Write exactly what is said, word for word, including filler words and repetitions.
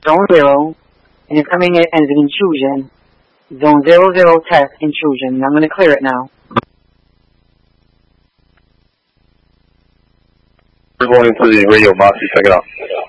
zone zero, and it's coming in as an intrusion. Zone zero zero test intrusion. And I'm going to clear it now. We're going to the radio box. Check it out.